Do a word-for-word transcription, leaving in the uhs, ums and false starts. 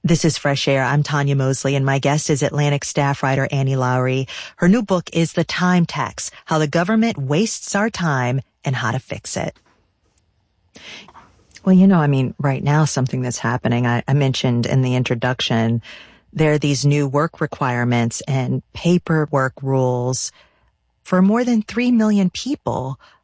This is Fresh Air. I'm Tanya Mosley, and my guest is Atlantic staff writer Annie Lowrey. Her new book is The Time Tax: How the Government Wastes Our Time and How to Fix It. Well, you know, I mean, right now, something that's happening, I, I mentioned in the introduction, there are these new work requirements and paperwork rules for more than three million people